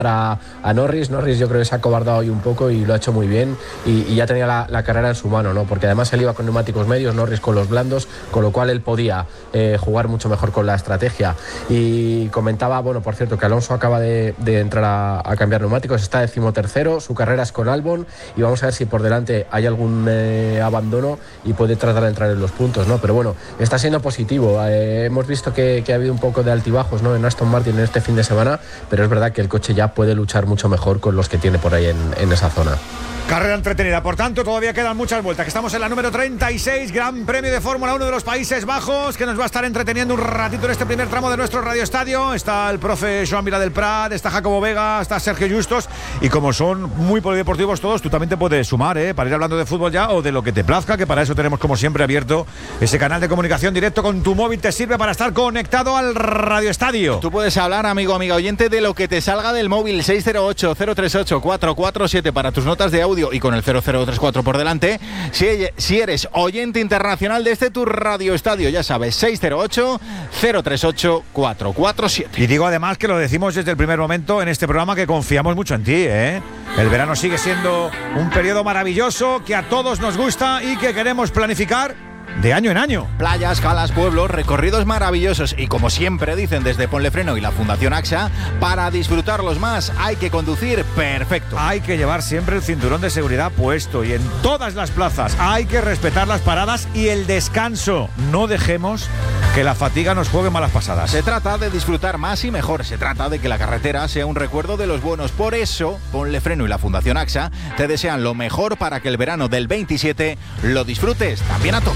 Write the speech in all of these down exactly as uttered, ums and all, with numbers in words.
A, a Norris, Norris yo creo que se ha acobardado hoy un poco y lo ha hecho muy bien y, y ya tenía la, la carrera en su mano, ¿no? Porque además él iba con neumáticos medios, Norris con los blandos, con lo cual él podía eh, jugar mucho mejor con la estrategia. Y comentaba, bueno, por cierto, que Alonso acaba de, de entrar a, a cambiar neumáticos, está decimotercero, su carrera es con Albon y vamos a ver si por delante hay algún eh, abandono y puede tratar de entrar en los puntos, ¿no? Pero bueno, está siendo positivo, eh, hemos visto que, que ha habido un poco de altibajos, ¿no? En Aston Martin en este fin de semana, pero es verdad que el coche ya puede luchar mucho mejor con los que tiene por ahí en, en esa zona. Carrera entretenida, por tanto todavía quedan muchas vueltas, que estamos en la número treinta y seis, Gran Premio de Fórmula uno de los Países Bajos, que nos va a estar entreteniendo un ratito en este primer tramo de nuestro Radio Estadio. Está el profe Joan Miró del Prat, está Jacobo Vega, está Sergio Justos, y como son muy polideportivos todos, tú también te puedes sumar, ¿eh? Para ir hablando de fútbol ya o de lo que te plazca, que para eso tenemos como siempre abierto ese canal de comunicación directo con tu móvil, te sirve para estar conectado al Radio Estadio. Tú puedes hablar, amigo, amiga oyente, de lo que te salga del móvil. Seis cero ocho, cero tres ocho, cuatro cuatro siete para tus notas de audio y con el cero cero tres cuatro por delante. Si, si eres oyente internacional de este tu Radio Estadio, ya sabes, seis cero ocho, cero tres ocho, cuatro cuatro siete. Y digo además que lo decimos desde el primer momento en este programa, que confiamos mucho en ti, ¿eh? El verano sigue siendo un periodo maravilloso que a todos nos gusta y que queremos planificar de año en año. Playas, calas, pueblos, recorridos maravillosos y, como siempre dicen desde Ponle Freno y la Fundación AXA, para disfrutarlos más hay que conducir perfecto. Hay que llevar siempre el cinturón de seguridad puesto y en todas las plazas hay que respetar las paradas y el descanso. No dejemos que la fatiga nos juegue malas pasadas. Se trata de disfrutar más y mejor. Se trata de que la carretera sea un recuerdo de los buenos. Por eso, Ponle Freno y la Fundación AXA te desean lo mejor para que el verano del veintisiete lo disfrutes también a tope.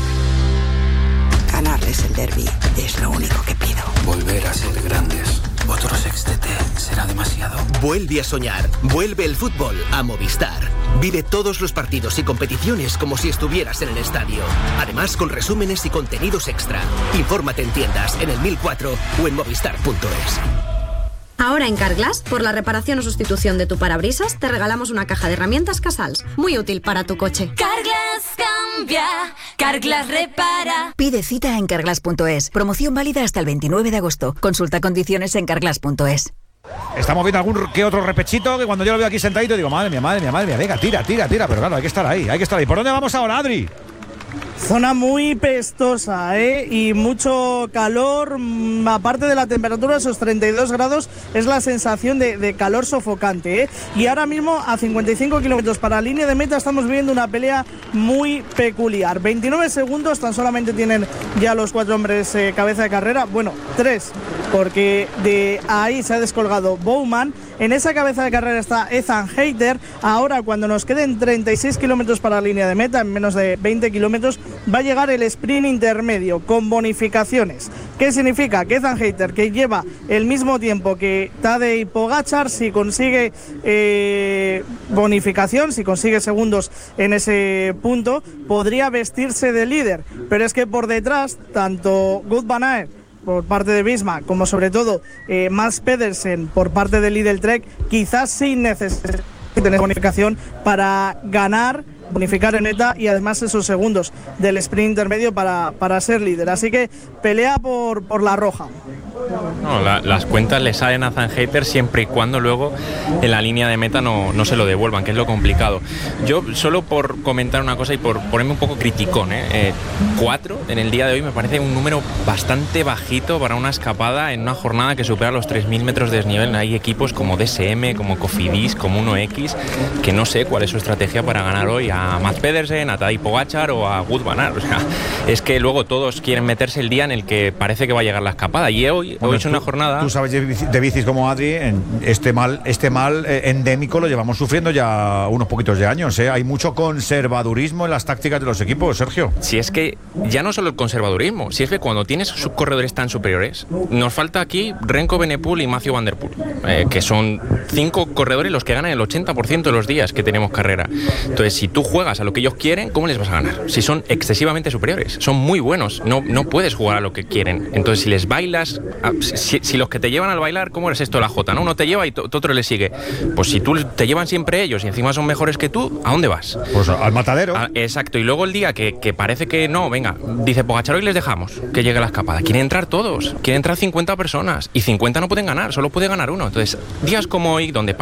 Ganarles el derbi es lo único que pido. Volver a ser grandes. Otro sextete será demasiado. Vuelve a soñar. Vuelve el fútbol a Movistar. Vive todos los partidos y competiciones como si estuvieras en el estadio. Además, con resúmenes y contenidos extra. Infórmate en tiendas, en el mil cuatro o en movistar punto es. Ahora en Carglass, por la reparación o sustitución de tu parabrisas, te regalamos una caja de herramientas Casals, muy útil para tu coche. Carglass cambia, Carglass repara. Pide cita en carglass punto es. Promoción válida hasta el veintinueve de agosto. Consulta condiciones en carglass punto es. Estamos viendo algún que otro repechito que cuando yo lo veo aquí sentadito digo, madre mía, madre mía, madre mía, venga, tira, tira, tira, pero claro, hay que estar ahí, hay que estar ahí. ¿Por dónde vamos ahora, Adri? Zona muy pestosa, ¿eh? Y mucho calor, aparte de la temperatura, esos treinta y dos grados, es la sensación de, de calor sofocante, ¿eh? Y ahora mismo, a cincuenta y cinco kilómetros para la línea de meta, estamos viviendo una pelea muy peculiar. veintinueve segundos, tan solamente tienen ya los cuatro hombres eh, cabeza de carrera, bueno, tres, porque de ahí se ha descolgado Bowman. En esa cabeza de carrera está Ethan Hayter. Ahora, cuando nos queden treinta y seis kilómetros para la línea de meta, en menos de veinte kilómetros, va a llegar el sprint intermedio con bonificaciones. ¿Qué significa? Que Ethan Hayter, que lleva el mismo tiempo que Tadej Pogačar, si consigue eh, bonificación, si consigue segundos en ese punto, podría vestirse de líder. Pero es que por detrás, tanto Wout van Aert por parte de Visma, como sobre todo eh, Mads Pedersen por parte de Lidl Trek, quizás sin necesidad de tener bonificación para ganar, bonificar en meta y además esos segundos del sprint intermedio para, para ser líder. Así que pelea por, por la roja. No, la, las cuentas le salen a Ethan Hayter siempre y cuando luego en la línea de meta no, no se lo devuelvan, que es lo complicado. Yo, solo por comentar una cosa y por ponerme un poco criticón, ¿eh? Eh, cuatro en el día de hoy me parece un número bastante bajito para una escapada en una jornada que supera los tres mil metros de desnivel. Hay equipos como D S M, como Cofidis, como uno equis, que no sé cuál es su estrategia para ganar hoy a Mads Pedersen, a Tadej Pogačar o a Wout van Aert. O sea, es que luego todos quieren meterse el día en el que parece que va a llegar la escapada, y hoy Hoy es una jornada. Tú sabes de bicis como Adri, en este mal, este mal eh, endémico lo llevamos sufriendo ya unos poquitos de años, ¿eh? Hay mucho conservadurismo en las tácticas de los equipos, Sergio. Si es que ya no solo el conservadurismo, si es que cuando tienes corredores tan superiores, nos falta aquí Remco Evenepoel y Mathieu van der Poel, eh, que son cinco corredores los que ganan el ochenta por ciento de los días que tenemos carrera. Entonces, si tú juegas a lo que ellos quieren, ¿cómo les vas a ganar? Si son excesivamente superiores, son muy buenos, no, no puedes jugar a lo que quieren. Entonces, si les bailas, si, si los que te llevan al bailar, ¿cómo eres esto la jota, no? Uno te lleva y t- otro le sigue. Pues si tú te llevan siempre ellos y encima son mejores que tú, ¿a dónde vas? Pues al matadero. A, exacto, y luego el día que, que parece que no, venga, dice Pogačar, hoy les dejamos que llegue la escapada. Quieren entrar todos, quieren entrar cincuenta personas y cincuenta no pueden ganar, solo puede ganar uno. Entonces, días como hoy, donde